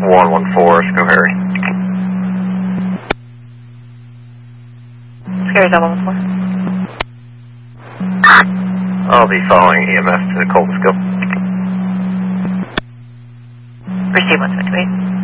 114, Schoharie. Schoharie, is that 114? I'll be following EMS to Colton Skill. Receive 128.